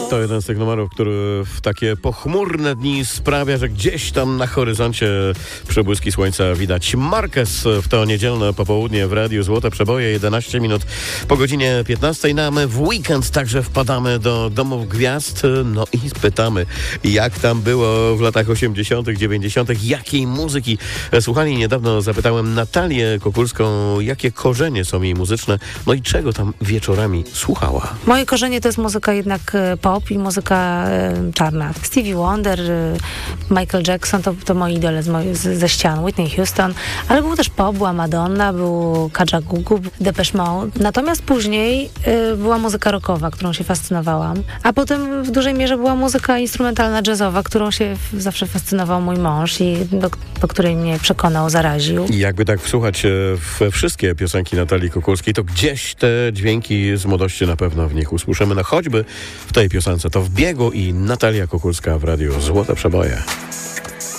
To jeden z tych numerów, który w takie pochmurne dni sprawia, że gdzieś tam na horyzoncie przebłyski słońca widać. Marquez w to niedzielne popołudnie w Radiu Złote Przeboje, 11 minut po godzinie 15. No a my w weekend także wpadamy do Domów Gwiazd, no i pytamy, jak tam było w latach 80., 90., jakiej muzyki słuchali. Niedawno zapytałem Natalię Kukulską, jakie korzenie są jej muzyczne, no i czego tam wieczorami słuchała. Moje korzenie to jest muzyka jednak pop i muzyka czarna. Stevie Wonder, Michael Jackson to moi idole ze ścian, Whitney Houston, ale był też pop, była Madonna, był Kaja Gugu, Depeche Mode. Natomiast później była muzyka rockowa, którą się fascynowałam, a potem w dużej mierze była muzyka instrumentalna, jazzowa, którą się zawsze fascynował mój mąż i do której mnie przekonał, zaraził. I jakby tak wsłuchać we wszystkie piosenki Natalii Kukulskiej, to gdzieś te dźwięki z młodości na pewno w nich usłyszymy. No choćby w tej piosence to W biegu i Natalia Kukulska w Radiu Złote Przeboje.